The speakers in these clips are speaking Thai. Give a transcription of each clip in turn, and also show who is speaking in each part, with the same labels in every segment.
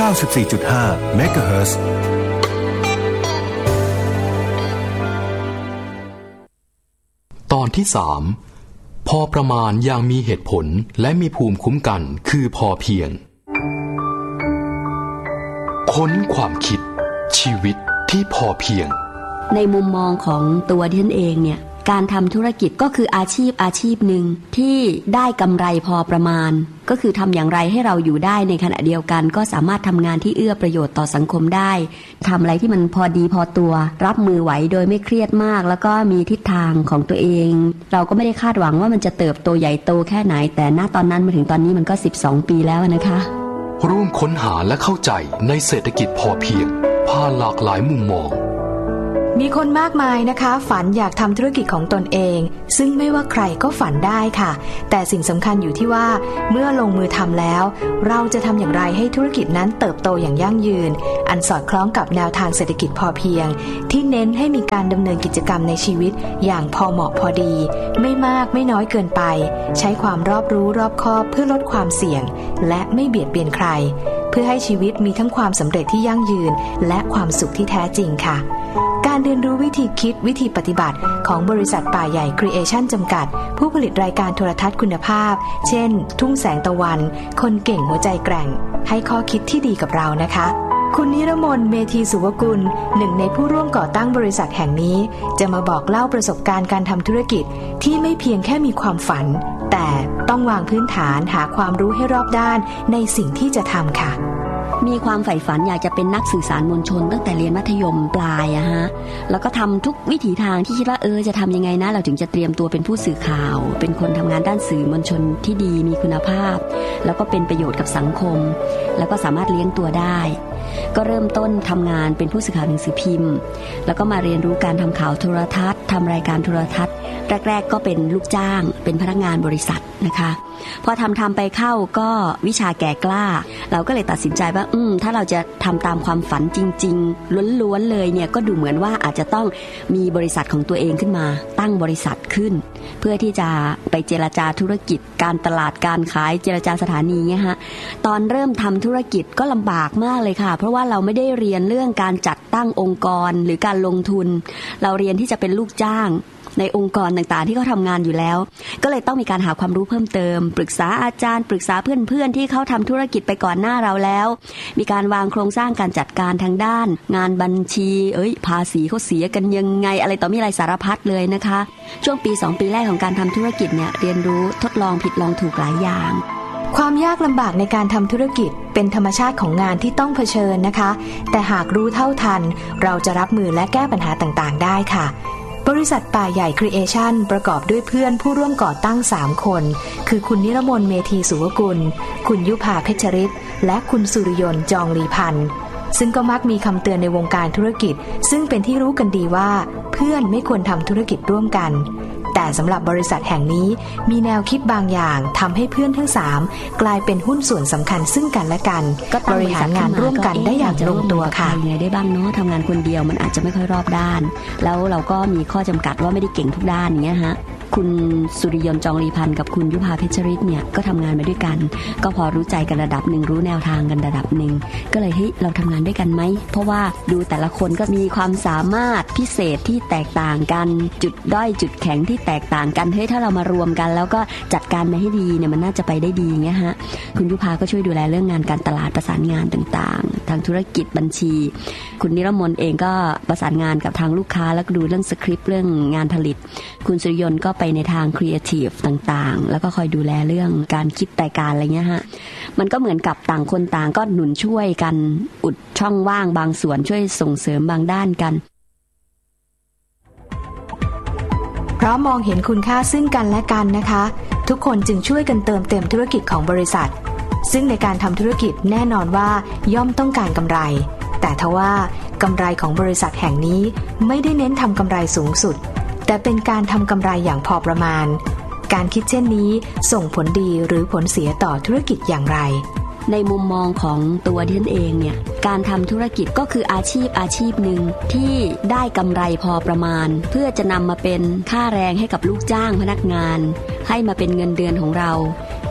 Speaker 1: 94.5 เมกะเฮิรตซ์
Speaker 2: ตอนที่3พอประมาณอย่างมีเหตุผลและมีภูมิคุ้มกันคือพอเพียงค้นความคิดชีวิตที่พอเพียง
Speaker 3: ในมุมมองของตัวดิฉันเองเนี่ยการทำธุรกิจก็คืออาชีพหนึ่งที่ได้กำไรพอประมาณก็คือทำอย่างไรให้เราอยู่ได้ในขณะเดียวกันก็สามารถทำงานที่เอื้อประโยชน์ต่อสังคมได้ทำอะไรที่มันพอดีพอตัวรับมือไหวโดยไม่เครียดมากแล้วก็มีทิศทางของตัวเองเราก็ไม่ได้คาดหวังว่ามันจะเติบโตใหญ่โตแค่ไหนแต่ณตอนนั้นมาถึงตอนนี้มันก็12 ปีแล้วนะคะ
Speaker 2: ร่วมค้นหาและเข้าใจในเศรษฐกิจพอเพียงผ่านหลากหลายมุมมอง
Speaker 4: มีคนมากมายนะคะฝันอยากทำธุรกิจของตนเองซึ่งไม่ว่าใครก็ฝันได้ค่ะแต่สิ่งสำคัญอยู่ที่ว่าเมื่อลงมือทำแล้วเราจะทำอย่างไรให้ธุรกิจนั้นเติบโตอย่างยั่งยืนอันสอดคล้องกับแนวทางเศรษฐกิจพอเพียงที่เน้นให้มีการดำเนินกิจกรรมในชีวิตอย่างพอเหมาะพอดีไม่มากไม่น้อยเกินไปใช้ความรอบรู้รอบคอบเพื่อลดความเสี่ยงและไม่เบียดเบียนใครเพื่อให้ชีวิตมีทั้งความสำเร็จที่ยั่งยืนและความสุขที่แท้จริงค่ะการเรียนรู้วิธีคิดวิธีปฏิบัติของบริษัทป่าใหญ่ครีเอชั่นจำกัดผู้ผลิตรายการโทรทัศน์คุณภาพเช่นทุ่งแสงตะวันคนเก่งหัวใจแกร่งให้ข้อคิดที่ดีกับเรานะคะคุณนิรมน เมธีสุวกุลหนึ่งในผู้ร่วมก่อตั้งบริษัทแห่งนี้จะมาบอกเล่าประสบการณ์การทำธุรกิจที่ไม่เพียงแค่มีความฝันแต่ต้องวางพื้นฐานหาความรู้ให้รอบด้านในสิ่งที่จะทำค่ะ
Speaker 3: มีความใฝ่ฝันอยากจะเป็นนักสื่อสารมวลชนตั้งแต่เรียนมัธยมปลายอะฮะแล้วก็ทำทุกวิถีทางที่คิดว่าจะทำยังไงนะเราถึงจะเตรียมตัวเป็นผู้สื่อข่าวเป็นคนทำงานด้านสื่อมวลชนที่ดีมีคุณภาพแล้วก็เป็นประโยชน์กับสังคมแล้วก็สามารถเลี้ยงตัวได้ก็เริ่มต้นทำงานเป็นผู้สื่อข่าวหนังสือพิมพ์แล้วก็มาเรียนรู้การทำข่าวโทรทัศน์ทำรายการโทรทัศน์แรกๆก็เป็นลูกจ้างเป็นพนักงานบริษัทนะคะพอทำไปเข้าก็วิชาแก่กล้าเราก็เลยตัดสินใจว่าถ้าเราจะทำตามความฝันจริงๆล้วนๆเลยเนี่ยก็ดูเหมือนว่าอาจจะต้องมีบริษัทของตัวเองขึ้นมาตั้งบริษัทขึ้นเพื่อที่จะไปเจรจาธุรกิจการตลาดการขายเจรจาสถานีเนี่ยฮะตอนเริ่มทำธุรกิจก็ลำบากมากเลยค่ะเพราะว่าเราไม่ได้เรียนเรื่องการจัดตั้งองค์กรหรือการลงทุนเราเรียนที่จะเป็นลูกจ้างในองค์กรต่างๆที่เขาทำงานอยู่แล้วก็เลยต้องมีการหาความรู้เพิ่มเติมปรึกษาอาจารย์ปรึกษาเพื่อนๆที่เขาทำธุรกิจไปก่อนหน้าเราแล้วมีการวางโครงสร้างการจัดการทางด้านงานบัญชีภาษีเขาเสียกันยังไงอะไรต่อมีอะไรสารพัดเลยนะคะช่วงปี2ปีแรกของการทำธุรกิจเนี่ยเรียนรู้ทดลองผิดลองถูกหลายอย่าง
Speaker 4: ความยากลำบากในการทำธุรกิจเป็นธรรมชาติของงานที่ต้องเผชิญนะคะแต่หากรู้เท่าทันเราจะรับมือและแก้ปัญหาต่างๆได้ค่ะบริษัทป่าใหญ่ครีเอชั่นประกอบด้วยเพื่อนผู้ร่วมก่อตั้ง3คนคือคุณนิรมน เมธีสุวกุลคุณยุภาเพชรฤทธิ์และคุณสุริยนต์จองลีพันธ์ซึ่งก็มักมีคำเตือนในวงการธุรกิจซึ่งเป็นที่รู้กันดีว่าเพื่อนไม่ควรทำธุรกิจร่วมกันแต่สำหรับบริษัทแห่งนี้มีแนวคิดบางอย่างทำให้เพื่อนทั้ง3กลายเป็นหุ้นส่วนสำคัญซึ่งกันและกันบริหารงานร่วมกันได้อย่างลงตัวค่ะ
Speaker 3: ยังไงได้บ้างเนาะทำงานคนเดียวมันอาจจะไม่ค่อยรอบด้านแล้วเราก็มีข้อจำกัดว่าไม่ได้เก่งทุกด้านอย่างเงี้ยฮะคุณสุริยนต์จองลีพันธ์กับคุณยุภาเพชรฤทธิ์เนี่ยก็ทำงานมาด้วยกันก็พอรู้ใจกันระดับหนึ่งรู้แนวทางกันระดับหนึ่งก็เลยเราทำงานด้วยกันไหมเพราะว่าดูแต่ละคนก็มีความสามารถพิเศษที่แตกต่างกันจุดด้อยจุดแข็งที่แตกต่างกันถ้าเรามารวมกันแล้วก็จัดการมาให้ดีเนี่ยมันน่าจะไปได้ดีเงี้ยฮะคุณยุภาก็ช่วยดูแลเรื่องงานการตลาดประสานงานต่างๆทางธุรกิจบัญชีคุณนิรมนเองก็ประสานงานกับทางลูกค้าแล้วก็ดูเรื่องสคริปต์เรื่องงานผลิตคุณสุริยนต์ก็ไปในทางครีเอทีฟต่างๆแล้วก็คอยดูแลเรื่องการคิดรายการอะไรเงี้ยฮะมันก็เหมือนกับต่างคนต่างก็หนุนช่วยกันอุดช่องว่างบางส่วนช่วยส่งเสริมบางด้านกัน
Speaker 4: เพราะมองเห็นคุณค่าซึ่งกันและกันนะคะทุกคนจึงช่วยกันเติมเต็มธุรกิจของบริษัทซึ่งในการทำธุรกิจแน่นอนว่าย่อมต้องการกำไรแต่ทว่ากำไรของบริษัทแห่งนี้ไม่ได้เน้นทำกำไรสูงสุดแต่เป็นการทำกำไรอย่างพอประมาณการคิดเช่นนี้ส่งผลดีหรือผลเสียต่อธุรกิจอย่างไร
Speaker 3: ในมุมมองของตัวดิฉันเองเนี่ยการทำธุรกิจก็คืออาชีพหนึ่งที่ได้กำไรพอประมาณเพื่อจะนำมาเป็นค่าแรงให้กับลูกจ้างพนักงานให้มาเป็นเงินเดือนของเรา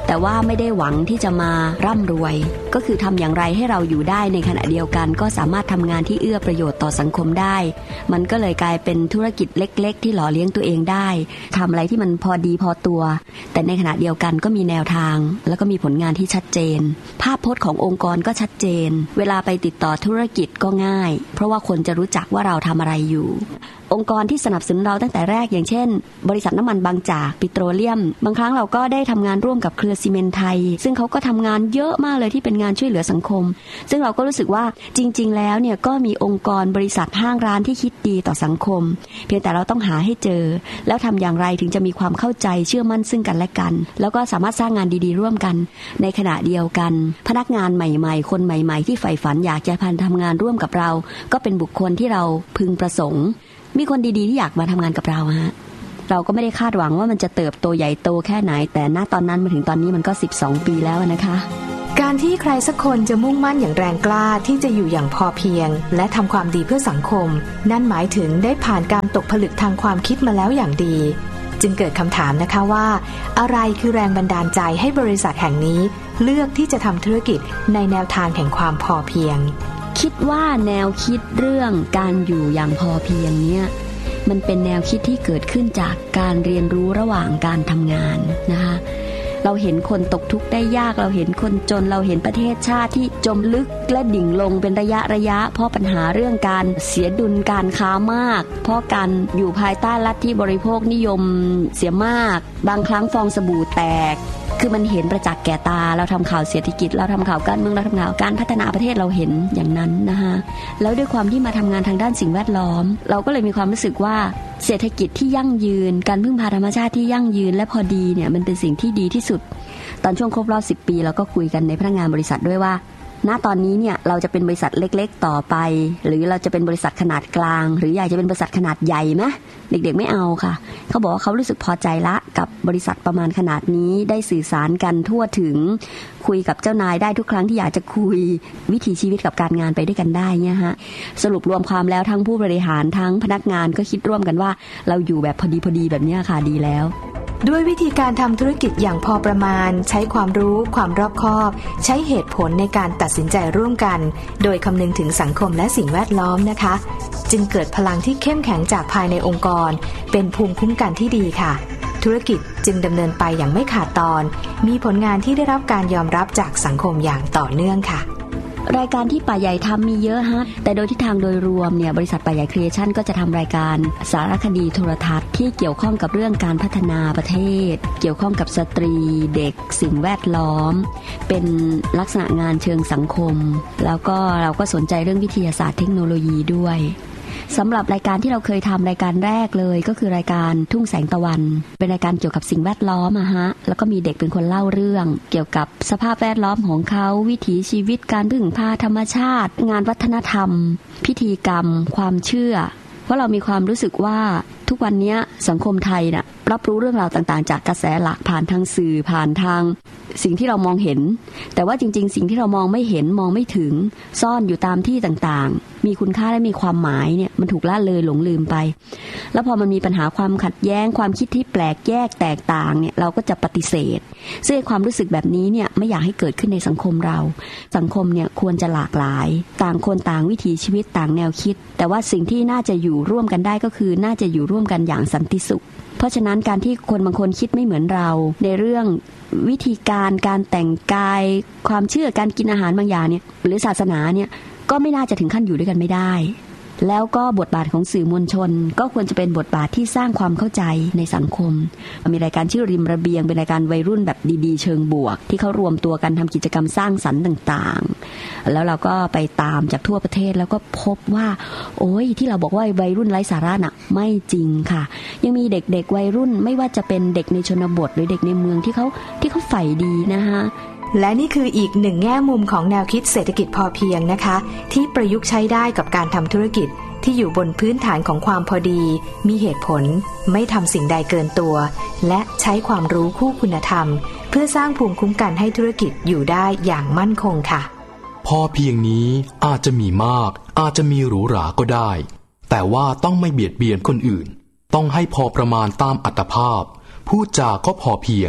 Speaker 3: แต่ว่าไม่ได้หวังที่จะมาร่ำรวยก็คือทำอย่างไรให้เราอยู่ได้ในขณะเดียวกันก็สามารถทำงานที่เอื้อประโยชน์ต่อสังคมได้มันก็เลยกลายเป็นธุรกิจเล็กๆที่หล่อเลี้ยงตัวเองได้ทำอะไรที่มันพอดีพอตัวแต่ในขณะเดียวกันก็มีแนวทางแล้วก็มีผลงานที่ชัดเจนภาพพจน์ขององค์กรก็ชัดเจนเวลาไปติดต่อธุรกิจก็ง่ายเพราะว่าคนจะรู้จักว่าเราทำอะไรอยู่องค์กรที่สนับสนุนเราตั้งแต่แรกอย่างเช่นบริษัทน้ำมันบางจากปิโตรเลียมบางครั้งเราก็ได้ทำงานร่วมกับเครือซีเมนต์ไทยซึ่งเขาก็ทำงานเยอะมากเลยที่เป็นงานช่วยเหลือสังคมซึ่งเราก็รู้สึกว่าจริงๆแล้วเนี่ยก็มีองค์กรบริษัทห้างร้านที่คิดดีต่อสังคมเพียงแต่เราต้องหาให้เจอแล้วทำอย่างไรถึงจะมีความเข้าใจเชื่อมั่นซึ่งกันและกันแล้วก็สามารถสร้างงานดีๆร่วมกันในขณะเดียวกันพนักงานใหม่ๆคนใหม่ๆที่ใฝ่ฝันอยากจะทำงานร่วมกับเราก็เป็นบุคคลที่เราพึงประสงค์มีคนดีๆที่อยากมาทำงานกับเราฮะเราก็ไม่ได้คาดหวังว่ามันจะเติบโตใหญ่โตแค่ไหนแต่ณตอนนั้นมาถึงตอนนี้มันก็12ปีแล้วนะคะ
Speaker 4: การที่ใครสักคนจะมุ่งมั่นอย่างแรงกล้าที่จะอยู่อย่างพอเพียงและทำความดีเพื่อสังคมนั่นหมายถึงได้ผ่านการตกผลึกทางความคิดมาแล้วอย่างดีจึงเกิดคำถามนะคะว่าอะไรคือแรงบันดาลใจให้บริษัทแห่งนี้เลือกที่จะทำธุรกิจในแนวทางแห่งความพอเพียง
Speaker 3: คิดว่าแนวคิดเรื่องการอยู่อย่างพอเพียงเนี่ยมันเป็นแนวคิดที่เกิดขึ้นจากการเรียนรู้ระหว่างการทำงานนะคะเราเห็นคนตกทุกข์ได้ยากเราเห็นคนจนเราเห็นประเทศชาติที่จมลึกและดิ่งลงเป็นระยะเพราะปัญหาเรื่องการเสียดุลการค้ามากเพราะการอยู่ภายใต้ลัทธิบริโภคนิยมเสียมากบางครั้งฟองสบู่แตกคือมันเห็นประจักษ์แก่ตาเราทำข่าวเศรษฐกิจเราทำข่าวการเมืองเราทำข่าวการพัฒนาประเทศเราเห็นอย่างนั้นนะคะแล้วด้วยความที่มาทำงานทางด้านสิ่งแวดล้อมเราก็เลยมีความรู้สึกว่าเศรษฐกิจที่ยั่งยืนการพึ่งพาธรรมชาติที่ยั่งยืนและพอดีเนี่ยมันเป็นสิ่งที่ดีที่สุดตอนช่วงครบรอบ10ปีเราก็คุยกันในพนักงานบริษัทด้วยว่าณตอนนี้เนี่ยเราจะเป็นบริษัทเล็กๆต่อไปหรือเราจะเป็นบริษัทขนาดกลางหรืออยากจะเป็นบริษัทขนาดใหญ่ไหมเด็กๆไม่เอาค่ะเขาบอกว่าเขารู้สึกพอใจละกับบริษัทประมาณขนาดนี้ได้สื่อสารกันทั่วถึงคุยกับเจ้านายได้ทุกครั้งที่อยากจะคุยวิถีชีวิตกับการงานไปด้วยกันได้เนี่ยฮะสรุปรวมความแล้วทั้งผู้บริหารทั้งพนักงานก็คิดร่วมกันว่าเราอยู่แบบพอดีแบบนี้ค่ะดีแล้ว
Speaker 4: ด้วยวิธีการทำธุรกิจอย่างพอประมาณใช้ความรู้ความรอบคอบใช้เหตุผลในการตัดสินใจร่วมกันโดยคำนึงถึงสังคมและสิ่งแวดล้อมนะคะจึงเกิดพลังที่เข้มแข็งจากภายในองค์กรเป็นภูมิคุ้มกันที่ดีค่ะธุรกิจจึงดำเนินไปอย่างไม่ขาดตอนมีผลงานที่ได้รับการยอมรับจากสังคมอย่างต่อเนื่องค่ะ
Speaker 3: รายการที่ป่าใหญ่ทำมีเยอะฮะแต่โดยทิศทางโดยรวมเนี่ยบริษัทป่าใหญ่ครีเอชั่นก็จะทำรายการสารคดีโทรทัศน์ที่เกี่ยวข้องกับเรื่องการพัฒนาประเทศเกี่ยวข้องกับสตรีเด็กสิ่งแวดล้อมเป็นลักษณะงานเชิงสังคมแล้วก็เราก็สนใจเรื่องวิทยาศาสตร์เทคโนโลยีด้วยสำหรับรายการที่เราเคยทำรายการแรกเลยก็คือรายการทุ่งแสงตะวันเป็นรายการเกี่ยวกับสิ่งแวดล้อมฮะแล้วก็มีเด็กเป็นคนเล่าเรื่องเกี่ยวกับสภาพแวดล้อมของเขาวิถีชีวิตการพึ่งพาธรรมชาติงานวัฒนธรรมพิธีกรรมความเชื่อเพราะเรามีความรู้สึกว่าทุกวันนี้สังคมไทยน่ะรับรู้เรื่องราวต่างๆจากกระแสหลักผ่านทางสื่อผ่านทางสิ่งที่เรามองเห็นแต่ว่าจริงๆสิ่งที่เรามองไม่เห็นมองไม่ถึงซ่อนอยู่ตามที่ต่างๆมีคุณค่าและมีความหมายเนี่ยมันถูกละเลยหลงลืมไปแล้วพอมันมีปัญหาความขัดแย้งความคิดที่แปลกแยกแตกต่างเนี่ยเราก็จะปฏิเสธซึ่งความรู้สึกแบบนี้เนี่ยไม่อยากให้เกิดขึ้นในสังคมเราสังคมเนี่ยควรจะหลากหลายต่างคนต่างวิถีชีวิตต่างแนวคิดแต่ว่าสิ่งที่น่าจะอยู่ร่วมกันได้ก็คือน่าจะอยู่ร่วมกันอย่างสันติสุขเพราะฉะนั้นการที่คนบางคนคิดไม่เหมือนเราในเรื่องวิธีการแต่งกายความเชื่อการกินอาหารบางอย่างเนี่ยหรือศาสนาเนี่ยก็ไม่น่าจะถึงขั้นอยู่ด้วยกันไม่ได้แล้วก็บทบาทของสื่อมวลชนก็ควรจะเป็นบทบาทที่สร้างความเข้าใจในสังคมมีรายการชื่อริมระเบียงเป็นรายการวัยรุ่นแบบดีๆเชิงบวกที่เขารวมตัวกันทำกิจกรรมสร้างสรรค์ต่างๆแล้วเราก็ไปตามจากทั่วประเทศแล้วก็พบว่าโอ้ยที่เราบอกว่าวัยรุ่นไร้สาระน่ะไม่จริงค่ะยังมีเด็กๆวัยรุ่นไม่ว่าจะเป็นเด็กในชนบทหรือเด็กในเมืองที่เขาใฝ่ดีนะคะ
Speaker 4: และนี่คืออีกหนึ่งแง่มุมของแนวคิดเศรษฐกิจพอเพียงนะคะที่ประยุกต์ใช้ได้กับการทำธุรกิจที่อยู่บนพื้นฐานของความพอดีมีเหตุผลไม่ทำสิ่งใดเกินตัวและใช้ความรู้คู่คุณธรรมเพื่อสร้างภูมิคุ้มกันให้ธุรกิจอยู่ได้อย่างมั่นคงค่ะ
Speaker 2: พอเพียงนี้อาจจะมีมากอาจจะมีหรูหราก็ได้แต่ว่าต้องไม่เบียดเบียนคนอื่นต้องให้พอประมาณตามอัตภาพพูดจาก็พอเพียง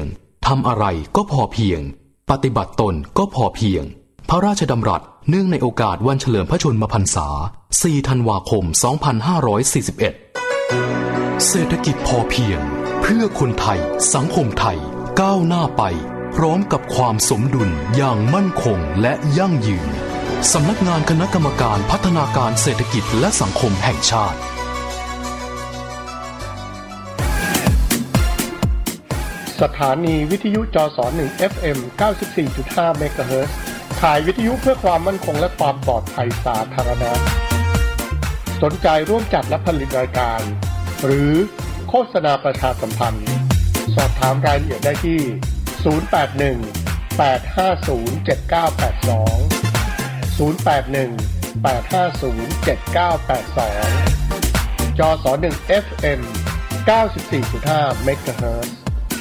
Speaker 2: ทำอะไรก็พอเพียงปฏิบัติตนก็พอเพียงพระราชดำรัสเนื่องในโอกาสวันเฉลิมพระชนมพรรษา 4 ธันวาคม 2541 เศรษฐกิจพอเพียงเพื่อคนไทยสังคมไทยก้าวหน้าไปพร้อมกับความสมดุลอย่างมั่นคงและยั่งยืนสำนักงานคณะกรรมการพัฒนาการเศรษฐกิจและสังคมแห่งชาติ
Speaker 1: สถานีวิทยุจส1 FM 94.5 เมกะเฮิรตซ์ถ่ายวิทยุเพื่อความมั่นคงและความปลอดภัยสาธารณะสนใจร่วมจัดและผลิตรายการหรือโฆษณาประชาสัมพันธ์สอบถามรายละเอียดได้ที่081-850-7982 081-850-7982 จส1 FM 94.5 เมกะเฮิรตซ์